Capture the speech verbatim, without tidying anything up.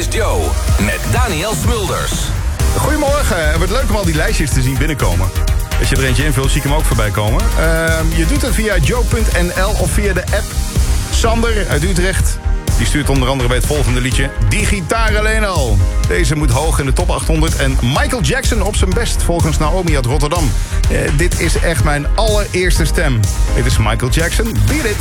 Joe met Daniel Smulders. Goedemorgen, het wordt leuk om al die lijstjes te zien binnenkomen. Als je er eentje invult, zie ik hem ook voorbij komen. Uh, je doet het via joe punt n l of via de app. Sander uit Utrecht, die stuurt onder andere bij het volgende liedje Die gitaar alleen al. Deze moet hoog in de top achthonderd. En Michael Jackson op zijn best, volgens Naomi uit Rotterdam. Uh, dit is echt mijn allereerste stem. Dit is Michael Jackson, Beat It.